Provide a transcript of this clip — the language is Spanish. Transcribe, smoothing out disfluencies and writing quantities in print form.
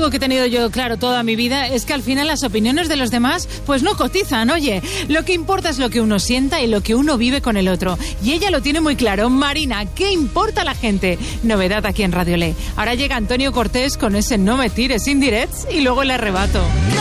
algo que he tenido yo claro toda mi vida es que al final las opiniones de los demás pues no cotizan, oye. Lo que importa es lo que uno sienta y lo que uno vive con el otro. Y ella lo tiene muy claro. Marina, ¿qué importa la gente? Novedad aquí en Radio Le. Ahora llega Antonio Cortés con ese No me tires indirects y luego el arrebato.